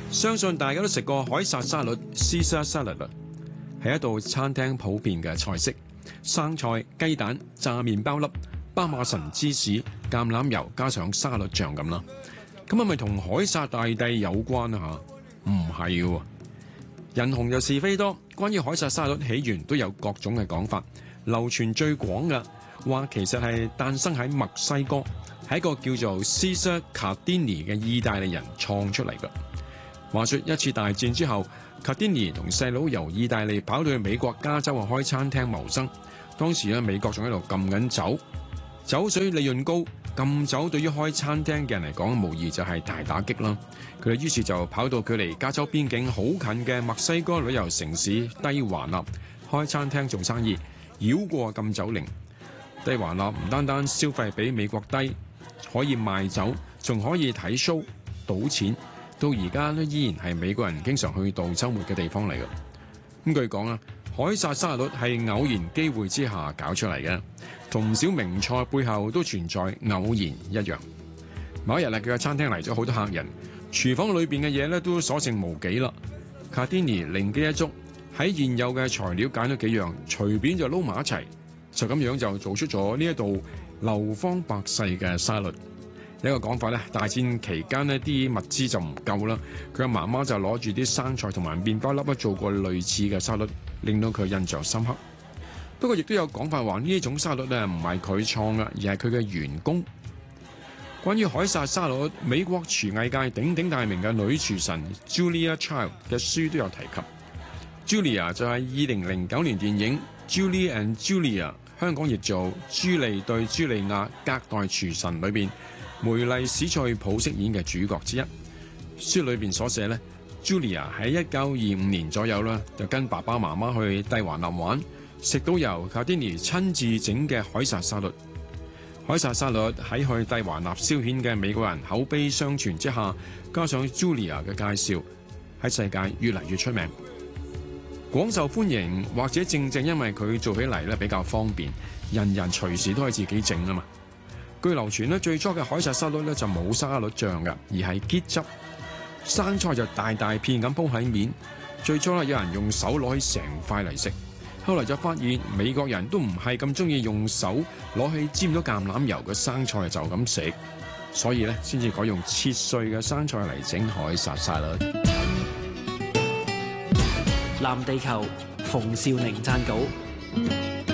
相信大家都食過凱撒沙律 （Caesar salad），係一道餐廳普遍嘅菜式。生菜、雞蛋、炸麵包粒、巴馬臣芝士、橄欖油，加上沙律醬咁啦。咁係咪同凱撒大帝有關啊？嚇，唔係喎。人紅就是非多，關於凱撒沙律起源都有各種嘅講法。流傳最廣嘅話，其實係誕生喺墨西哥，係一個叫做 Caesar Cardini 嘅意大利人創出嚟嘅。話說一次大戰之後，Cardini 同細佬由意大利跑到去美國加州開餐廳謀生。當時咧，美國仲喺度禁緊酒，酒水利潤高，禁酒對於開餐廳嘅人嚟講，無疑就係大打擊啦。佢哋於是就跑到距離加州邊境好近嘅墨西哥旅遊城市蒂華納開餐廳做生意，繞過禁酒令。蒂華納唔單單消費比美國低，可以賣酒，仲可以睇 show、賭錢。到而家咧，依然係美國人經常去度週末嘅地方嚟嘅。咁據講啊，凱撒沙律係偶然機會之下搞出嚟嘅，同唔少名菜背後都存在偶然一樣。某一日佢嘅餐廳嚟咗好多客人，廚房裏邊嘅嘢咧都所剩無幾啦。卡丁尼靈機一觸，喺現有嘅材料揀咗幾樣，隨便就撈埋一齊，就咁樣就做出咗呢一道流芳百世嘅沙律。有一個講法咧，大戰期間呢啲物資就唔夠啦，佢嘅媽媽就攞住啲生菜同埋麵包粒做過類似嘅沙律，令到佢印象深刻。不過亦都有講法話呢一種沙律咧唔係佢創嘅，而係佢嘅員工。關於凱撒沙律，美國廚藝界鼎鼎大名嘅女廚神 Julia Child 嘅書都有提及。Julia 就係2009年電影 Julie and Julia， 香港譯做朱莉對朱莉亞隔代廚神裏邊梅麗史翠普飾演嘅主角之一。書裏邊所寫呢， Julia 喺1925年左右啦，就跟爸爸媽媽去蒂華納玩，食到由卡丁尼親自整嘅凱撒沙律。凱撒沙律喺去蒂華納消遣嘅美國人口碑相傳之下，加上 Julia 嘅介紹，喺世界越嚟越出名，廣受歡迎。或者正正因為佢做起嚟咧比較方便，人人隨時都可以自己整啊嘛。據流傳咧，最初嘅凱撒沙律咧就冇沙律醬嘅，而係桔汁。生菜就大大片咁鋪喺面。最初咧有人用手攞起成塊嚟食，後來就發現美國人都唔係咁中意用手攞起沾咗橄欖油嘅生菜就咁食，所以咧先至改用切碎嘅生菜嚟整凱撒沙律。 藍地球馮兆寧撰稿。